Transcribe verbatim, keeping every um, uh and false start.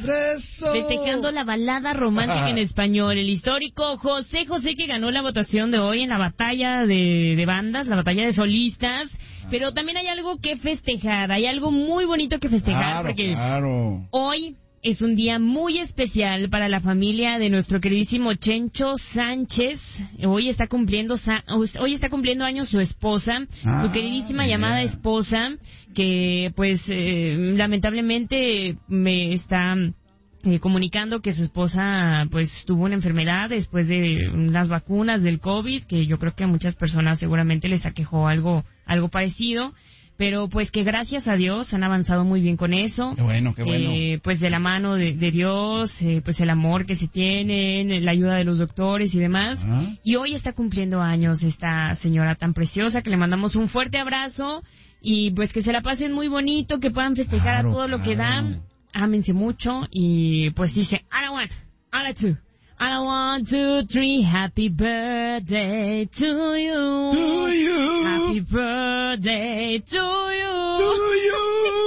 regreso. Festejando la balada romántica en español, el histórico José José, que ganó la votación de hoy en la batalla de, de bandas, la batalla de solistas. Pero también hay algo que festejar, hay algo muy bonito que festejar, Claro, porque claro. hoy es un día muy especial para la familia de nuestro queridísimo Chencho Sánchez. Hoy está cumpliendo hoy está cumpliendo años su esposa, Ah, su queridísima yeah. llamada esposa, que pues eh, lamentablemente me está eh, comunicando que su esposa pues tuvo una enfermedad después de las vacunas del COVID, que yo creo que a muchas personas seguramente les aquejó algo algo parecido. Pero pues que gracias a Dios han avanzado muy bien con eso. Qué bueno, qué bueno. Eh, pues de la mano de, de Dios, eh, pues el amor que se tienen, la ayuda de los doctores y demás. Ajá. Y hoy está cumpliendo años esta señora tan preciosa, que le mandamos un fuerte abrazo. Y pues que se la pasen muy bonito, que puedan festejar Claro, a todo lo claro. que dan. Ámense mucho. Y pues dice, I don't want, I like to. I don't want two, three, happy birthday to you. To you. Happy birthday to you. To you.